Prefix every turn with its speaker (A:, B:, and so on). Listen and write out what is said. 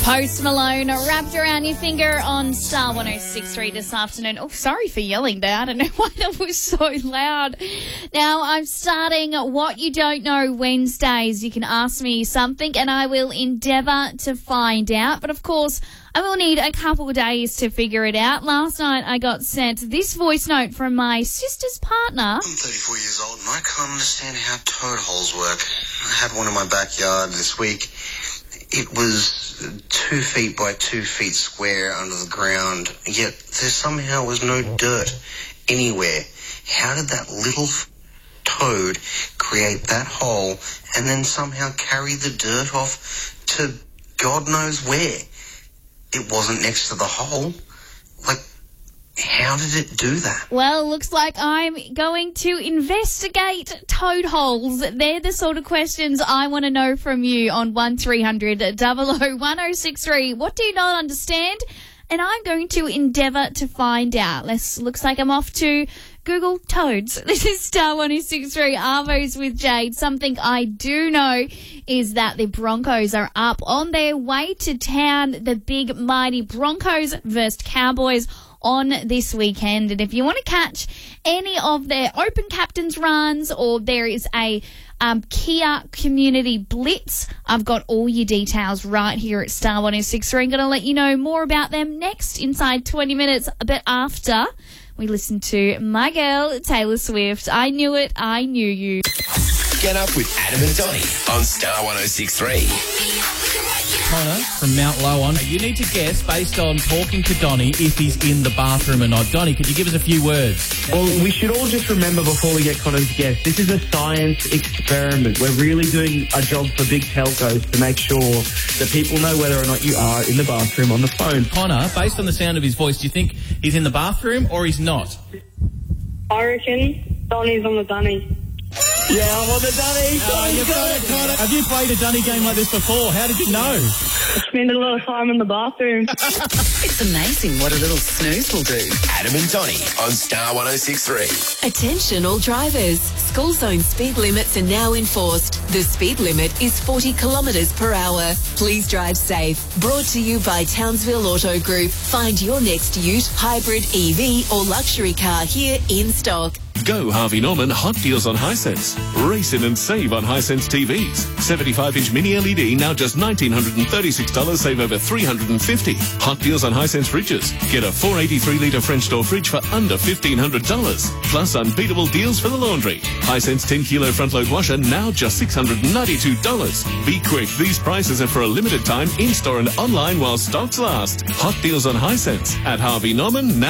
A: Post Malone wrapped around your finger on Star 106.3 this afternoon. Oh, sorry for yelling there. I don't know why that was so loud. Now, I'm starting What You Don't Know Wednesdays. You can ask me something and I will endeavour to find out. But, of course, I will need a couple of days to figure it out. Last night I got sent this voice note from my sister's partner.
B: I'm 34 years old and I can't understand how toad holes work. I had one in my backyard this week. It was 2 feet by 2 feet square under the ground, yet there somehow was no dirt anywhere. How did that little toad create that hole and then somehow carry the dirt off to God knows where? It wasn't next to the hole. Like, how did it do that?
A: Well, looks like I'm going to investigate toad holes. They're the sort of questions I want to know from you on 1300 001063. What do you not understand? And I'm going to endeavour to find out. Looks like I'm off to Google toads. This is Star 106.3 Arvos with Jade. Something I do know is that the Broncos are up on their way to town. The big mighty Broncos versus Cowboys on this weekend. And if you want to catch any of their open captain's runs or there is a Kia Community Blitz, I've got all your details right here at Star 106.3. I'm going to let you know more about them next inside 20 minutes, a bit after we listen to my girl Taylor Swift. I Knew It, I Knew You.
C: Get up with Adam and Donnie on Star 106.3.
D: Connor from Mount Lowon. You need to guess, based on talking to Donnie, if he's in the bathroom or not. Donnie, could you give us a few words?
E: Well, we should all just remember before we get Connor's guess, this is a science experiment. We're really doing a job for big telcos to make sure that people know whether or not you are in the bathroom on the phone.
D: Connor, based on the sound of his voice, do you think he's in the bathroom or he's not?
F: I reckon Donnie's on the dunny.
E: Yeah, I'm on the dunny.
D: Oh, you've got it, Connor. Have you played a dunny game like this before? How did you know?
F: I spend a lot of time in the bathroom.
G: It's amazing what a little snooze will do.
C: Adam and Donnie on Star 106.3.
G: Attention all drivers. School zone speed limits are now enforced. The speed limit is 40 kilometres per hour. Please drive safe. Brought to you by Townsville Auto Group. Find your next ute, hybrid, EV or luxury car here in stock.
H: Go Harvey Norman Hot Deals on Hisense. Race in and save on Hisense TVs. 75-inch mini LED now just $1,936, save over $350. Hot Deals on Hisense fridges. Get a 483-litre French door fridge for under $1,500. Plus unbeatable deals for the laundry. Hisense 10-kilo front-load washer now just $692. Be quick, these prices are for a limited time in-store and online while stocks last. Hot Deals on Hisense at Harvey Norman now.